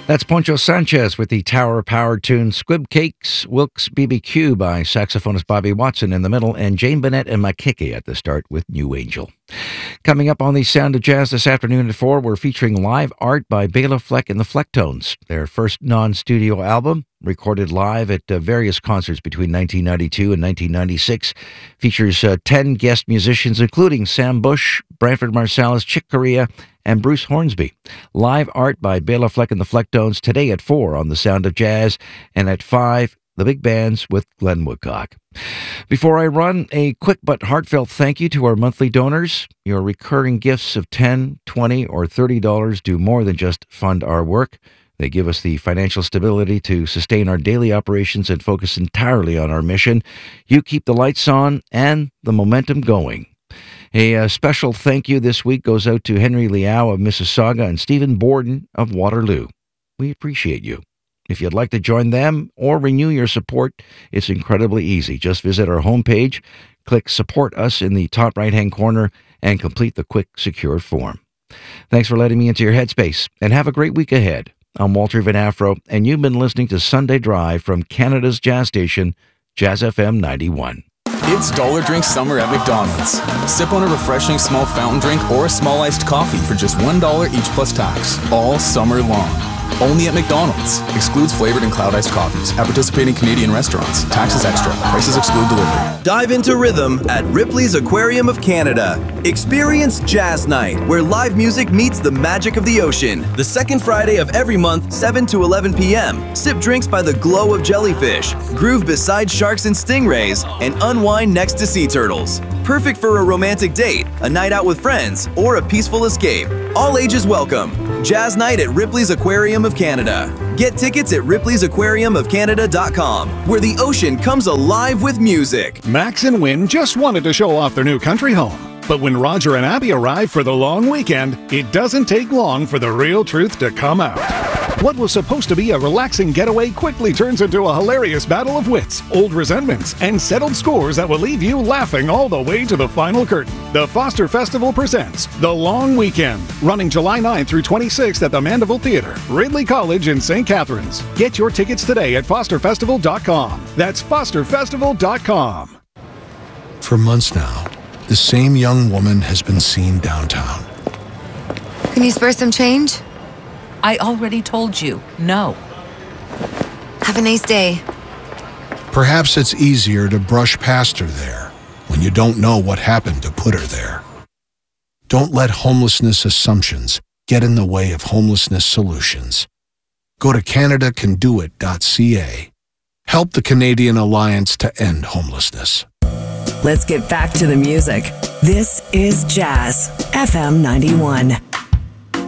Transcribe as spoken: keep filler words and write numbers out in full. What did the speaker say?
That's Poncho Sanchez with the Tower Power tune Squib Cakes, Wilkes B B Q by saxophonist Bobby Watson in the middle, and Jane Bennett and Makeke at the start with New Angel. Coming up on the Sound of Jazz this afternoon at four, we're featuring live art by Bela Fleck and the Flecktones, their first non-studio album, recorded live at uh, various concerts between nineteen ninety-two and nineteen ninety-six, features uh, ten guest musicians, including Sam Bush, Branford Marsalis, Chick Corea, and Bruce Hornsby. Live art by Bela Fleck and the Flecktones today at four on the Sound of Jazz, and at five, the big bands with Glenn Woodcock. Before I run, a quick but heartfelt thank you to our monthly donors. Your recurring gifts of ten dollars, twenty dollars, or thirty dollars do more than just fund our work. They give us the financial stability to sustain our daily operations and focus entirely on our mission. You keep the lights on and the momentum going. A uh, special thank you this week goes out to Henry Liao of Mississauga and Stephen Borden of Waterloo. We appreciate you. If you'd like to join them or renew your support, it's incredibly easy. Just visit our homepage, click Support Us in the top right-hand corner, and complete the quick, secure form. Thanks for letting me into your headspace, and have a great week ahead. I'm Walter Van Afro, and you've been listening to Sunday Drive from Canada's jazz station, Jazz F M ninety-one. It's Dollar Drink Summer at McDonald's. Sip on a refreshing small fountain drink or a small iced coffee for just one dollar each plus tax, all summer long. Only at McDonald's. Excludes flavored and cloud iced coffees. At participating Canadian restaurants. Taxes extra. Prices exclude delivery. Dive into rhythm at Ripley's Aquarium of Canada. Experience Jazz Night, where live music meets the magic of the ocean. The second Friday of every month, seven to eleven p m Sip drinks by the glow of jellyfish. Groove beside sharks and stingrays. And unwind next to sea turtles. Perfect for a romantic date, a night out with friends, or a peaceful escape. All ages welcome. Jazz Night at Ripley's Aquarium of Canada. Get tickets at ripley's aquarium of canada dot com, where the ocean comes alive with music. Max and Win just wanted to show off their new country home. But when Roger and Abby arrive for the long weekend, it doesn't take long for the real truth to come out. What was supposed to be a relaxing getaway quickly turns into a hilarious battle of wits, old resentments, and settled scores that will leave you laughing all the way to the final curtain. The Foster Festival presents The Long Weekend, running July ninth through twenty-sixth at the Mandeville Theatre, Ridley College in Saint Catharines. Get your tickets today at foster festival dot com. That's foster festival dot com. For months now, the same young woman has been seen downtown. Can you spare some change? I already told you, no. Have a nice day. Perhaps it's easier to brush past her there when you don't know what happened to put her there. Don't let homelessness assumptions get in the way of homelessness solutions. Go to canada can do it dot c a. Help the Canadian Alliance to End Homelessness. Let's get back to the music. This is Jazz F M ninety-one.